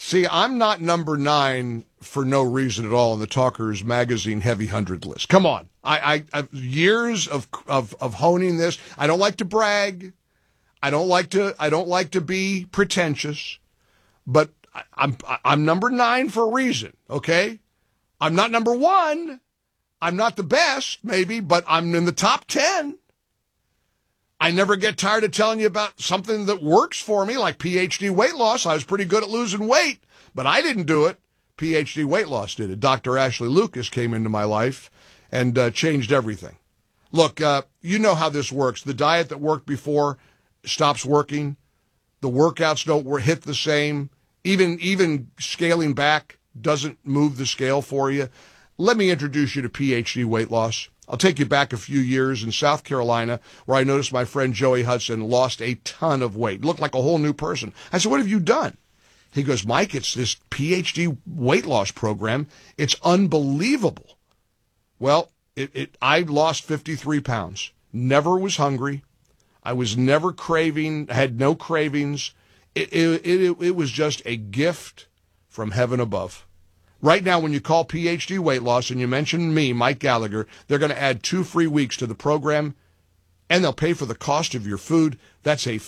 See, I'm not number 9 for no reason at all in the Talkers Magazine Heavy 100 list. Come on. I've years of honing this. I don't like to brag. I don't like to be pretentious, but I'm number 9 for a reason, okay? I'm not number 1. I'm not the best, maybe, but I'm in the top 10. I never get tired of telling you about something that works for me, like PhD weight loss. I was pretty good at losing weight, but I didn't do it. PhD weight loss did it. Dr. Ashley Lucas came into my life and changed everything. Look, you know how this works. The diet that worked before stops working. The workouts don't hit the same. Even scaling back doesn't move the scale for you. Let me introduce you to PhD weight loss. I'll take you back a few years in South Carolina, where I noticed my friend Joey Hudson lost a ton of weight, looked like a whole new person. I said, "What have you done?" He goes, "Mike, it's this PhD weight loss program. It's unbelievable." Well, I lost 53 pounds. Never was hungry. I was never craving, had no cravings. It was just a gift from heaven above. Right now, when you call PhD Weight Loss and you mention me, Mike Gallagher, they're going to add 2 free weeks to the program, and they'll pay for the cost of your food. That's a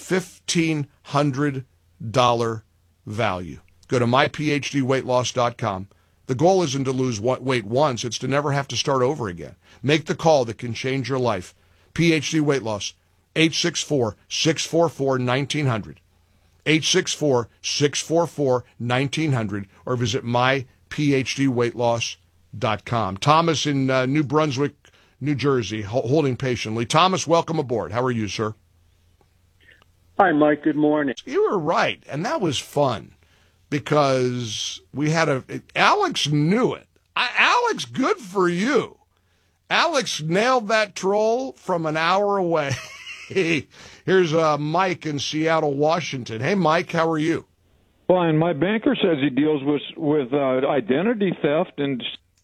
$1,500 value. Go to myphdweightloss.com. The goal isn't to lose weight once. It's to never have to start over again. Make the call that can change your life. PhD Weight Loss, 864-644-1900. 864-644-1900, or visit myphdweightloss.com. Thomas in New Brunswick, New Jersey, holding patiently. Thomas, welcome aboard. How are you, sir? Hi, Mike. Good morning. You were right, and that was fun because we had Alex knew it. Alex, good for you. Alex nailed that troll from an hour away. Here's Mike in Seattle, Washington. Hey, Mike, how are you? Fine. My banker says he deals with identity theft and.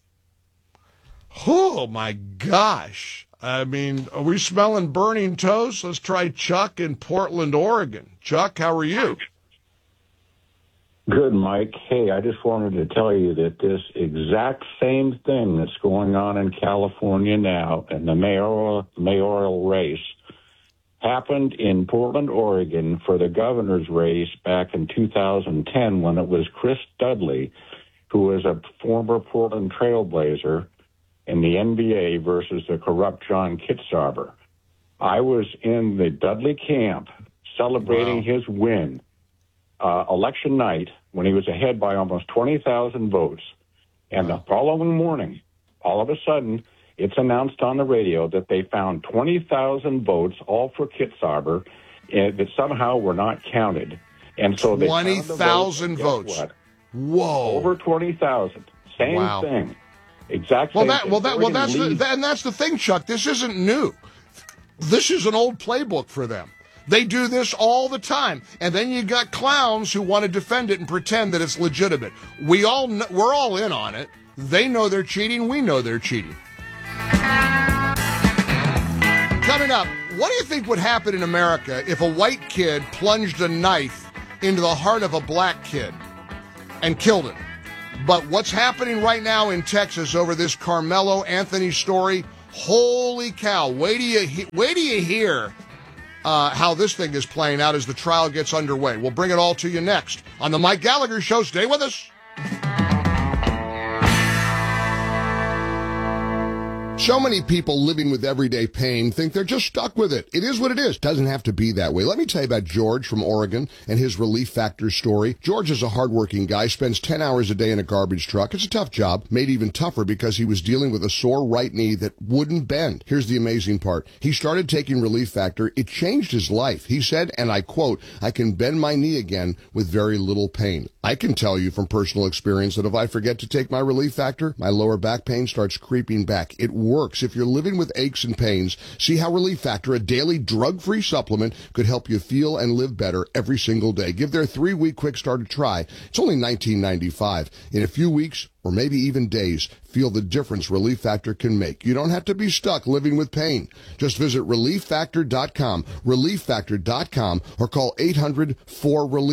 Oh my gosh! I mean, are we smelling burning toast? Let's try Chuck in Portland, Oregon. Chuck, how are you? Good, Mike. Hey, I just wanted to tell you that this exact same thing that's going on in California now in the mayoral race happened in Portland, Oregon for the governor's race back in 2010 when it was Chris Dudley, who was a former Portland Trailblazer, in the NBA versus the corrupt John Kitzhaber. I was in the Dudley camp celebrating his win election night when he was ahead by almost 20,000 votes. And the following morning, all of a sudden, it's announced on the radio that they found 20,000 votes, all for Kitzhaber, that somehow were not counted. And so they 20,000 votes. What? Whoa. Over 20,000. Same thing. Exactly. That's the thing, Chuck. This isn't new. This is an old playbook for them. They do this all the time, and then you got clowns who want to defend it and pretend that it's legitimate. We're all in on it. They know they're cheating. We know they're cheating. Coming up, what do you think would happen in America if a white kid plunged a knife into the heart of a black kid and killed him? But what's happening right now in Texas over this Carmelo Anthony story? Holy cow! Wait till you hear how this thing is playing out as the trial gets underway. We'll bring it all to you next on the Mike Gallagher Show. Stay with us. So many people living with everyday pain think they're just stuck with it. It is what it is. Doesn't have to be that way. Let me tell you about George from Oregon and his Relief Factor story. George is a hardworking guy, spends 10 hours a day in a garbage truck. It's a tough job, made even tougher because he was dealing with a sore right knee that wouldn't bend. Here's the amazing part. He started taking Relief Factor. It changed his life. He said, and I quote, "I can bend my knee again with very little pain." I can tell you from personal experience that if I forget to take my Relief Factor, my lower back pain starts creeping back. It works. If you're living with aches and pains, see how Relief Factor, a daily drug-free supplement, could help you feel and live better every single day. Give their 3-week quick start a try. It's only $19.95. In a few weeks, or maybe even days, feel the difference Relief Factor can make. You don't have to be stuck living with pain. Just visit ReliefFactor.com, ReliefFactor.com, or call 800-4-RELIEF.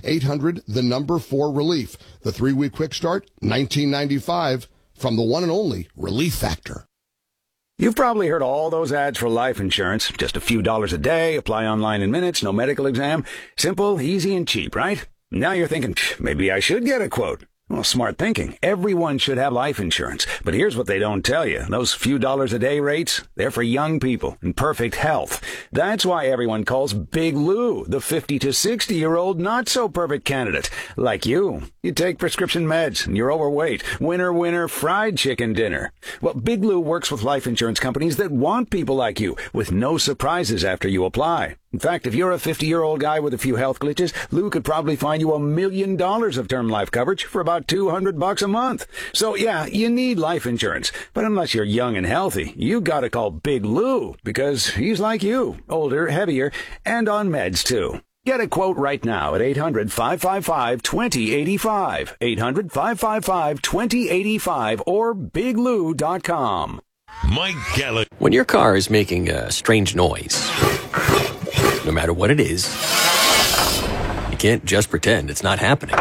800-4RELIEF. The 3-week quick start, $19.95 from the one and only Relief Factor. You've probably heard all those ads for life insurance. Just a few dollars a day, apply online in minutes, no medical exam. Simple, easy, and cheap, right? Now you're thinking, maybe I should get a quote. Well, smart thinking. Everyone should have life insurance. But here's what they don't tell you. Those few dollars a day rates, they're for young people in perfect health. That's why everyone calls Big Lou the 50 to 60-year-old not-so-perfect candidate. Like you. You take prescription meds and you're overweight. Winner, fried chicken dinner. Well, Big Lou works with life insurance companies that want people like you with no surprises after you apply. In fact, if you're a 50-year-old guy with a few health glitches, Lou could probably find you $1 million of term life coverage for about $200 a month. So yeah, you need life insurance. But unless you're young and healthy, you gotta call Big Lou because he's like you, older, heavier, and on meds too. Get a quote right now at 800-555-2085, 800-555-2085, or biglou.com. Mike Gallagher. When your car is making a strange noise, no matter what it is, you can't just pretend it's not happening.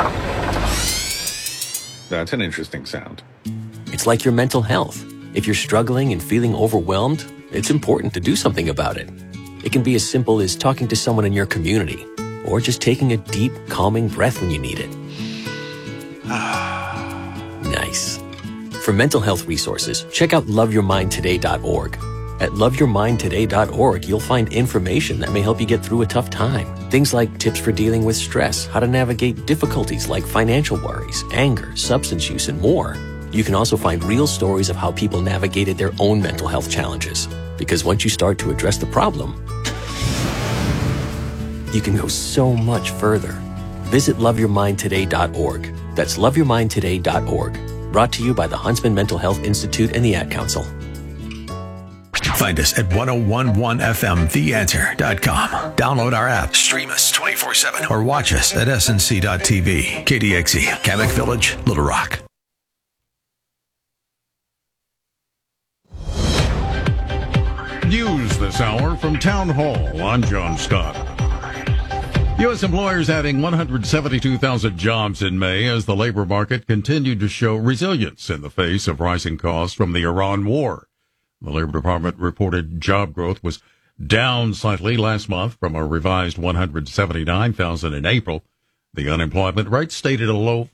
That's an interesting sound. It's like your mental health. If you're struggling and feeling overwhelmed, it's important to do something about it. It can be as simple as talking to someone in your community, or just taking a deep, calming breath when you need it. Nice. For mental health resources, check out loveyourmindtoday.org. At loveyourmindtoday.org, you'll find information that may help you get through a tough time. Things like tips for dealing with stress, how to navigate difficulties like financial worries, anger, substance use, and more. You can also find real stories of how people navigated their own mental health challenges. Because once you start to address the problem, you can go so much further. Visit loveyourmindtoday.org. That's loveyourmindtoday.org. Brought to you by the Huntsman Mental Health Institute and the Ad Council. Find us at 1011FMTheAnswer.com. Download our app, stream us 24/7, or watch us at snc.tv. KDXE, Kamek Village, Little Rock. News this hour from Town Hall. I'm John Scott. U.S. employers adding 172,000 jobs in May as the labor market continued to show resilience in the face of rising costs from the Iran war. The Labor Department reported job growth was down slightly last month from a revised 179,000 in April. The unemployment rate stayed at a low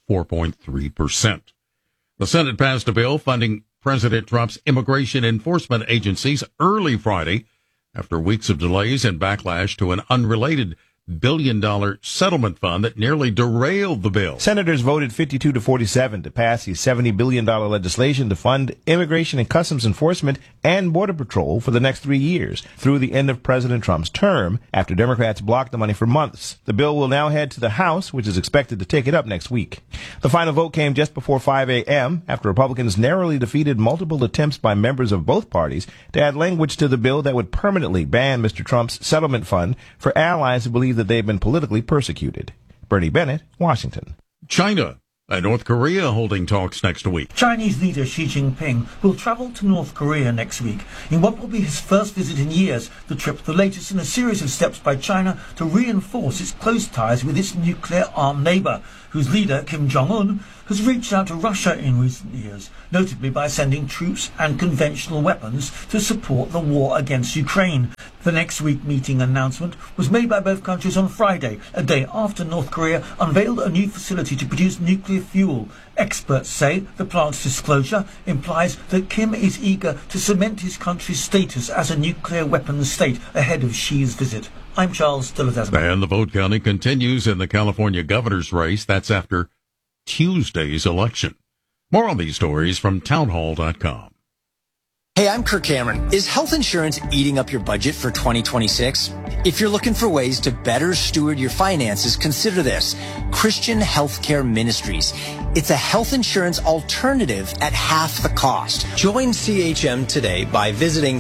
4.3%. The Senate passed a bill funding President Trump's immigration enforcement agencies early Friday after weeks of delays and backlash to an unrelated billion-dollar settlement fund that nearly derailed the bill. Senators voted 52-47 to pass the $70 billion legislation to fund immigration and customs enforcement and border patrol for the next 3 years through the end of President Trump's term after Democrats blocked the money for months. The bill will now head to the House, which is expected to take it up next week. The final vote came just before 5 a.m. after Republicans narrowly defeated multiple attempts by members of both parties to add language to the bill that would permanently ban Mr. Trump's settlement fund for allies who believe that they've been politically persecuted. Bernie Bennett, Washington. China and North Korea holding talks next week. Chinese leader Xi Jinping will travel to North Korea next week in what will be his first visit in years. The trip, the latest in a series of steps by China to reinforce its close ties with its nuclear-armed neighbour, whose leader, Kim Jong-un, has reached out to Russia in recent years, notably by sending troops and conventional weapons to support the war against Ukraine. The next week meeting announcement was made by both countries on Friday, a day after North Korea unveiled a new facility to produce nuclear fuel. Experts say the plant's disclosure implies that Kim is eager to cement his country's status as a nuclear weapons state ahead of Xi's visit. I'm Charles Dillard. And the vote counting continues in the California governor's race. That's after Tuesday's election. More on these stories from townhall.com. Hey, I'm Kirk Cameron. Is health insurance eating up your budget for 2026? If you're looking for ways to better steward your finances, consider this. Christian Healthcare Ministries. It's a health insurance alternative at half the cost. Join CHM today by visiting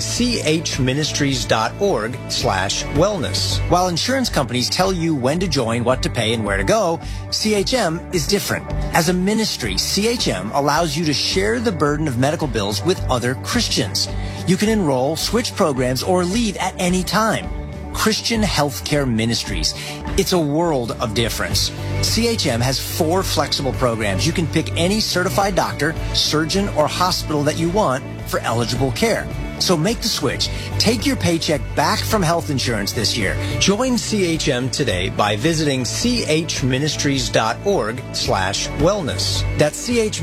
chministries.org/wellness. While insurance companies tell you when to join, what to pay, and where to go, CHM is different. As a ministry, CHM allows you to share the burden of medical bills with other Christians. You can enroll, switch programs, or leave at any time. Christian Healthcare Ministries. It's a world of difference. CHM has 4 flexible programs. You can pick any certified doctor, surgeon, or hospital that you want for eligible care. So make the switch. Take your paycheck back from health insurance this year. Join CHM today by visiting chministries.org/wellness. That's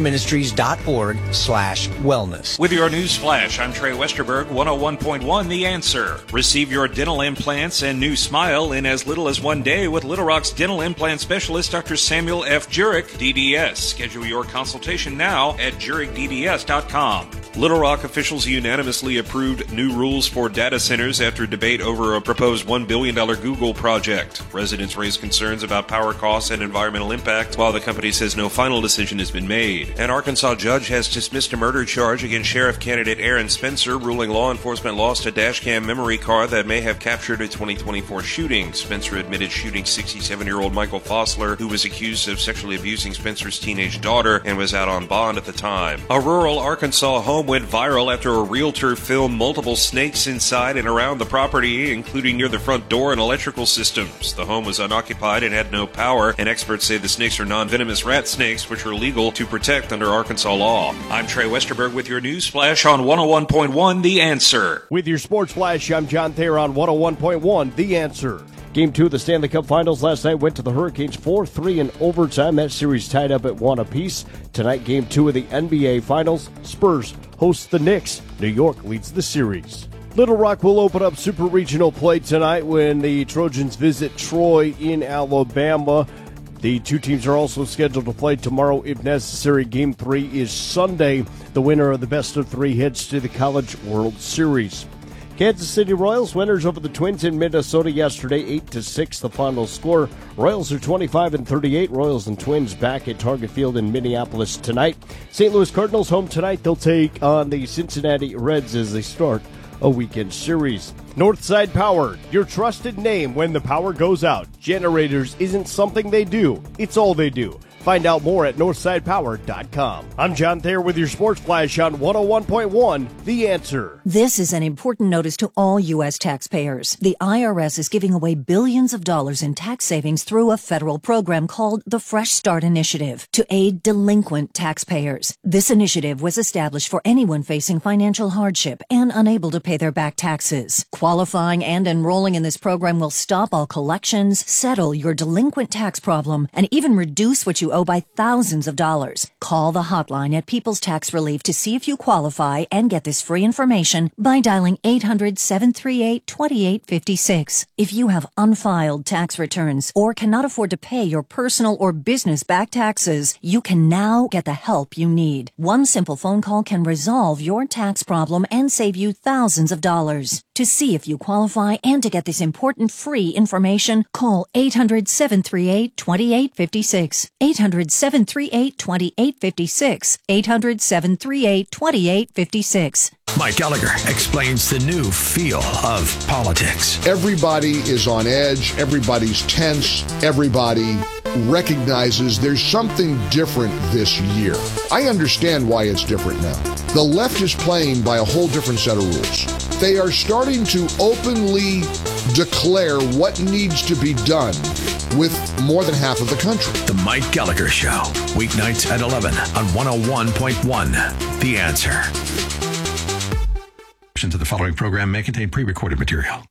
chministries.org/wellness. With your news flash, I'm Trey Westerberg, 101.1 The Answer. Receive your dental implants and new smile in as little as 1 day with Little Rock's dental implant specialist, Dr. Samuel F. Jurek, DDS. Schedule your consultation now at JurekDDS.com. Little Rock officials unanimously approved new rules for data centers after debate over a proposed $1 billion Google project. Residents raised concerns about power costs and environmental impact, while the company says no final decision has been made. An Arkansas judge has dismissed a murder charge against sheriff candidate Aaron Spencer, ruling law enforcement lost a dashcam memory card that may have captured a 2024 shooting. Spencer admitted shooting 67-year-old Michael Fossler, who was accused of sexually abusing Spencer's teenage daughter and was out on bond at the time. A rural Arkansas home went viral after a realtor filmed multiple snakes inside and around the property, including near the front door and electrical systems. The home was unoccupied and had no power, and experts say the snakes are non-venomous rat snakes, which are legal to protect under Arkansas law. I'm Trey Westerberg with your news flash on 101.1 The Answer. With your sports flash, I'm John Thayer on 101.1 The Answer. Game 2 of the Stanley Cup Finals last night went to the Hurricanes 4-3 in overtime. That series tied up at 1 apiece. Tonight, Game 2 of the NBA Finals. Spurs host the Knicks. New York leads the series. Little Rock will open up Super Regional play tonight when the Trojans visit Troy in Alabama. The two teams are also scheduled to play tomorrow if necessary. Game 3 is Sunday. The winner of the best of 3 heads to the College World Series. Kansas City Royals winners over the Twins in Minnesota yesterday, 8-6 the final score. Royals are 25-38. Royals and Twins back at Target Field in Minneapolis tonight. St. Louis Cardinals home tonight. They'll take on the Cincinnati Reds as they start a weekend series. Northside Power, your trusted name when the power goes out. Generators isn't something they do, it's all they do. Find out more at NorthsidePower.com. I'm John Thayer with your Sports Flash on 101.1 The Answer. This is an important notice to all U.S. taxpayers. The IRS is giving away billions of dollars in tax savings through a federal program called the Fresh Start Initiative to aid delinquent taxpayers. This initiative was established for anyone facing financial hardship and unable to pay their back taxes. Qualifying and enrolling in this program will stop all collections, settle your delinquent tax problem, and even reduce what you owe by thousands of dollars. Call the hotline at People's Tax Relief to see if you qualify and get this free information by dialing 800-738-2856. If you have unfiled tax returns or cannot afford to pay your personal or business back taxes, you can now get the help you need. One simple phone call can resolve your tax problem and save you thousands of dollars. To see if you qualify and to get this important free information, call 800-738-2856. 800-738-2856. 800-738-2856. Mike Gallagher explains the new feel of politics. Everybody is on edge. Everybody's tense. Everybody recognizes there's something different this year. I understand why it's different now. The left is playing by a whole different set of rules. They are starting to openly declare what needs to be done with more than half of the country. The Mike Gallagher Show, weeknights at 11 on 101.1 The Answer. To the following program may contain pre-recorded material.